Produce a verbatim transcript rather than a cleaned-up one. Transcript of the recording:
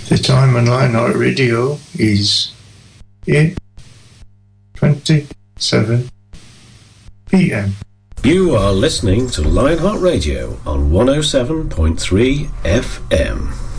The time on Lionheart Radio is eight twenty-seven p m. You are listening to Lionheart Radio on one oh seven point three F M.